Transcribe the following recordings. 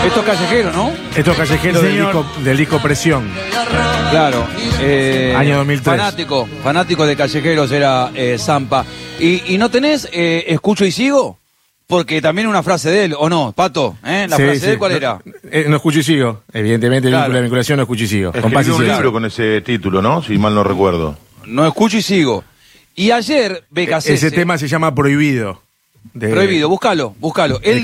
Esto es callejero, ¿no? Esto es callejero del disco Presión. Claro. Año 2003. Fanático de callejeros era Zampa. ¿Y no tenés Escucho y Sigo? Porque también una frase de él, ¿o no, Pato? ¿La frase de él cuál era? No escucho y sigo. Evidentemente, claro. La vinculación no escucho y sigo. Escribió un libro con ese título, ¿no? Si mal no recuerdo. No escucho y sigo. Y ayer, BKC. Ese tema se llama Prohibido. Prohibido, búscalo. Él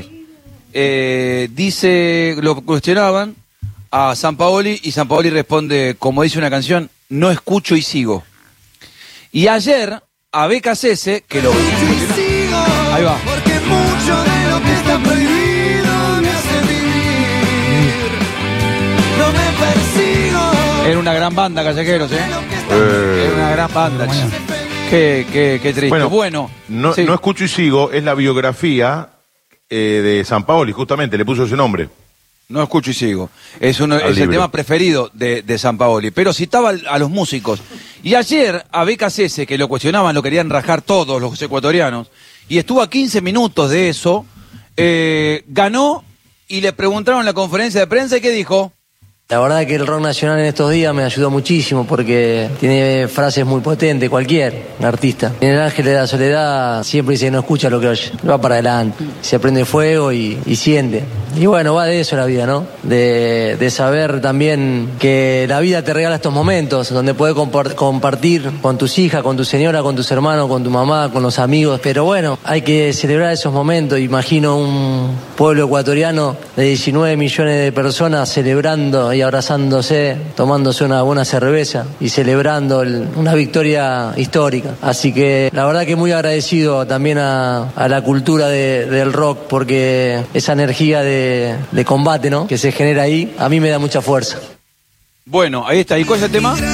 dice, lo cuestionaban a Sampaoli y Sampaoli responde, como dice una canción, no escucho y sigo. Y ayer, a BKC, que lo... Ahí va. Porque mucho de lo que está prohibido me hace vivir. No me persigo. Era una gran banda, callejeros, Era una gran banda. Qué triste. Bueno, no escucho y sigo, es la biografía de Sampaoli, justamente, le puso ese nombre. No escucho y sigo. Es el tema preferido de Sampaoli. Pero citaba a los músicos. Y ayer a BKC, que lo cuestionaban, lo querían rajar todos los ecuatorianos, y estuvo a 15 minutos de eso, ganó y le preguntaron en la conferencia de prensa y ¿qué dijo? La verdad que el rock nacional en estos días me ayudó muchísimo porque tiene frases muy potentes, cualquier artista. En El Ángel de la Soledad siempre dice no escucha lo que oye, va para adelante, se prende fuego y siente. Y bueno, va de eso la vida, ¿no? De saber también que la vida te regala estos momentos donde puedes compartir con tus hijas, con tu señora, con tus hermanos, con tu mamá, con los amigos. Pero bueno, hay que celebrar esos momentos. Imagino un pueblo ecuatoriano de 19 millones de personas celebrando y abrazándose, tomándose una buena cerveza y celebrando una victoria histórica. Así que la verdad que muy agradecido también a la cultura del rock, porque esa energía de combate, ¿no?, que se genera ahí, a mí me da mucha fuerza. Bueno, ahí está. ¿Y cuál es el tema?